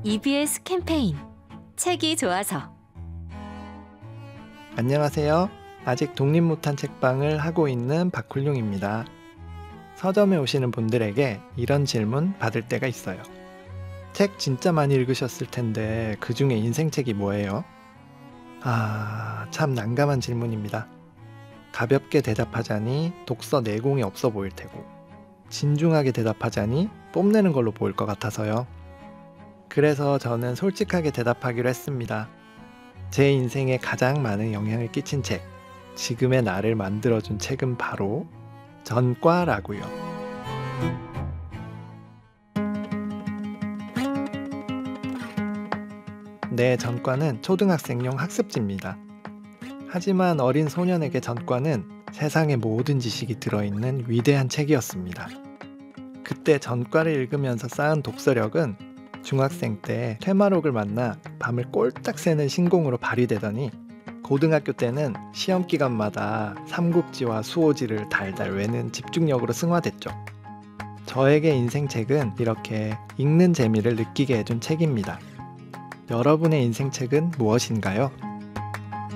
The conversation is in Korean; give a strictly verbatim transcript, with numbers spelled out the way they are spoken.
이비에스 캠페인 책이 좋아서. 안녕하세요. 아직 독립 못한 책방을 하고 있는 박훌용입니다. 서점에 오시는 분들에게 이런 질문 받을 때가 있어요. 책 진짜 많이 읽으셨을 텐데 그 중에 인생책이 뭐예요? 아, 참 난감한 질문입니다. 가볍게 대답하자니 독서 내공이 없어 보일 테고, 진중하게 대답하자니 뽐내는 걸로 보일 것 같아서요. 그래서 저는 솔직하게 대답하기로 했습니다. 제 인생에 가장 많은 영향을 끼친 책, 지금의 나를 만들어준 책은 바로 전과라고요. 네, 전과는 초등학생용 학습지입니다. 하지만 어린 소년에게 전과는 세상의 모든 지식이 들어있는 위대한 책이었습니다. 그때 전과를 읽으면서 쌓은 독서력은 중학생 때 퇴마록을 만나 밤을 꼴딱 새는 신공으로 발휘되더니 고등학교 때는 시험 기간마다 삼국지와 수호지를 달달 외는 집중력으로 승화됐죠. 저에게 인생책은 이렇게 읽는 재미를 느끼게 해준 책입니다. 여러분의 인생책은 무엇인가요?